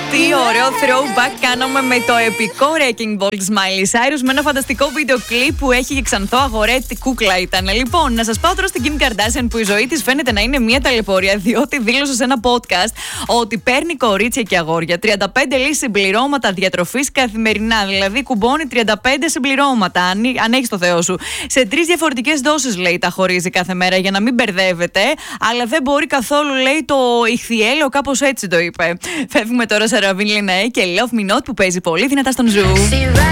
Τι ωραίο throwback κάναμε με το επικό Wrecking Ball της Miley Cyrus με ένα φανταστικό βίντεο κλιπ που έχει και ξανθό αγορέτη, κούκλα ήταν. Λοιπόν, να σας πάω τώρα στην Kim Kardashian που η ζωή της φαίνεται να είναι μια ταλαιπωρία, διότι δήλωσε σε ένα podcast ότι παίρνει κορίτσια και αγόρια 35 λύσεις συμπληρώματα διατροφής καθημερινά. Δηλαδή, κουμπώνει 35 συμπληρώματα, αν έχεις το Θεό σου. Σε 3 διαφορετικές δόσεις, λέει, τα χωρίζει κάθε μέρα για να μην μπερδεύεται, αλλά δεν μπορεί καθόλου, λέει, το ηχθιέλαιο, κάπως έτσι το είπε. Φεύγουμε τώρα σε Ravin Lenae και Love Me Not που παίζει πολύ δυνατά στον Ζου.